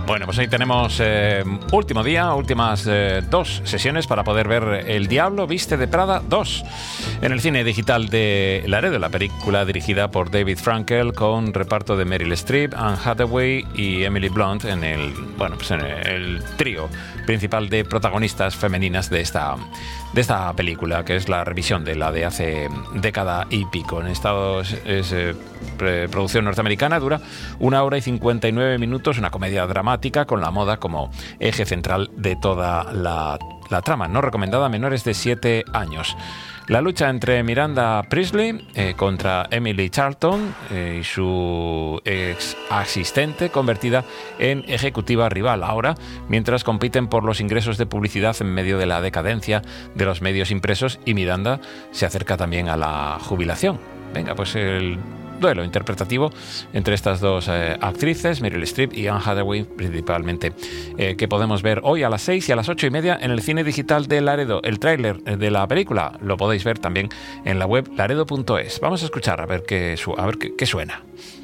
Bueno, pues ahí tenemos último día, últimas 2 sesiones para poder ver El Diablo Viste de Prada 2 en el cine digital de Laredo, la película dirigida por David Frankel con reparto de Meryl Streep, Anne Hathaway y Emily Blunt en el trío principal de protagonistas femeninas de esta película, que es la revisión de la de hace década y pico. En Estados es producción norteamericana, dura 1 hora y 59 minutos, una comedia dramática con la moda como eje central de toda la trama, no recomendada a menores de 7 años. La lucha entre Miranda Priestly contra Emily Charlton y su ex asistente, convertida en ejecutiva rival ahora, mientras compiten por los ingresos de publicidad en medio de la decadencia de los medios impresos, y Miranda se acerca también a la jubilación. Venga, pues el duelo interpretativo entre estas dos actrices, Meryl Streep y Anne Hathaway principalmente, que podemos ver hoy a las 6 y a las 8:30 en el cine digital de Laredo. El tráiler de la película lo podéis ver también en la web laredo.es. Vamos a escuchar a ver qué suena.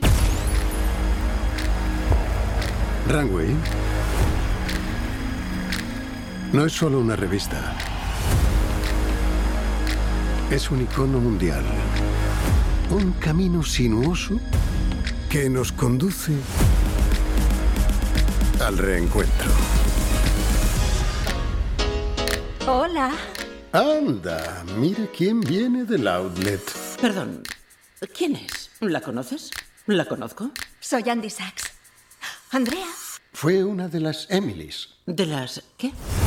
Runway no es solo una revista, es un icono mundial. Un camino sinuoso que nos conduce al reencuentro. Hola. Anda, mira quién viene del outlet. Perdón, ¿quién es? ¿La conoces? ¿La conozco? Soy Andy Sachs. Andrea. Fue una de las Emilys. ¿De las qué?